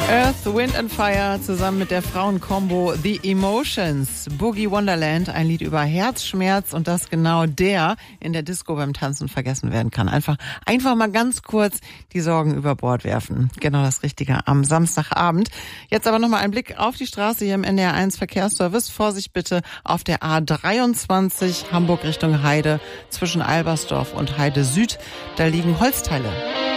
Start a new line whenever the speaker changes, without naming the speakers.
Earth, Wind and Fire zusammen mit der Frauenkombo The Emotions. Boogie Wonderland, ein Lied über Herzschmerz und dass genau der in der Disco beim Tanzen vergessen werden kann. Einfach mal ganz kurz die Sorgen über Bord werfen. Genau das Richtige am Samstagabend. Jetzt aber nochmal ein Blick auf die Straße hier im NDR1 Verkehrsservice. Vorsicht bitte auf der A23 Hamburg Richtung Heide zwischen Albersdorf und Heide Süd. Da liegen Holzteile.